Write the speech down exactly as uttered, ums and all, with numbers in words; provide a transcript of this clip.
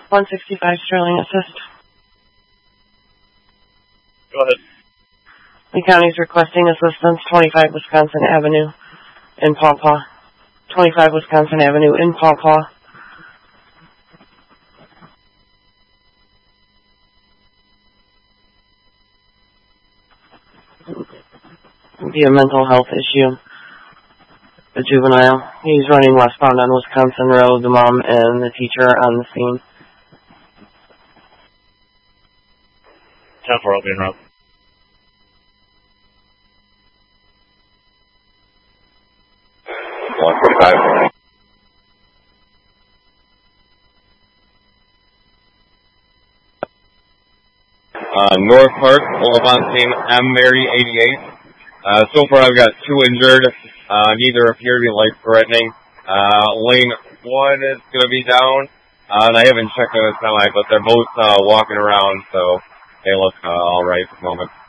one sixty-five Sterling Assist. Go ahead. Lee County is requesting assistance, twenty-five Wisconsin Avenue in Paw Paw. twenty-five Wisconsin Avenue in Paw Paw. It'd be a mental health issue. A juvenile. He's running westbound on Wisconsin Road, the mom and the teacher on the scene. ten four, I'll be in route. one forty-five. Uh, North Park, Levantine M. Mary, eighty-eight. Uh, so far I've got two injured. Uh, neither appear to be life-threatening. Uh, lane one is going to be down. Uh, and I haven't checked on the semi, but they're both uh, walking around, so they look uh, all right at the moment.